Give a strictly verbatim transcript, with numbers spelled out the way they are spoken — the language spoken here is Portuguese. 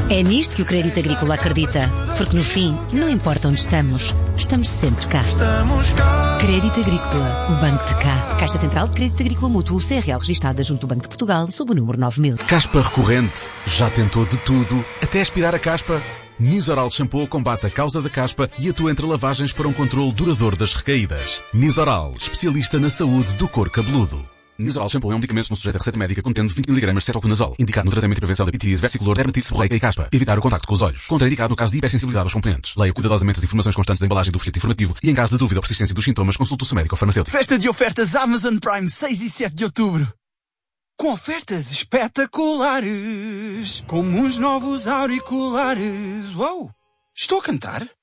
É nisto que o Crédito Agrícola acredita. Porque no fim, não importa onde estamos, estamos sempre cá. Estamos cá. Crédito Agrícola, o banco de cá. Caixa Central de Crédito Agrícola Mútuo, C R L registada junto do Banco de Portugal, sob o número nove mil. Caspa recorrente. Já tentou de tudo, até aspirar a caspa? Nizoral Shampoo combate a causa da caspa e atua entre lavagens para um controle duradouro das recaídas. Nizoral, especialista na saúde do couro cabeludo. Nizoral Shampoo é um medicamento não sujeito a receita médica contendo vinte miligramas de cetoconazol, indicado no tratamento e prevenção da pitirise vesicular, dermatite seborreica e caspa. Evitar o contacto com os olhos. Contraindicado no caso de hipersensibilidade aos componentes. Leia cuidadosamente as informações constantes da embalagem do folheto informativo e, em caso de dúvida ou persistência dos sintomas, consulte o seu médico ou farmacêutico. Festa de ofertas Amazon Prime seis e sete de outubro. Com ofertas espetaculares. Como uns novos auriculares. Uau! Estou a cantar?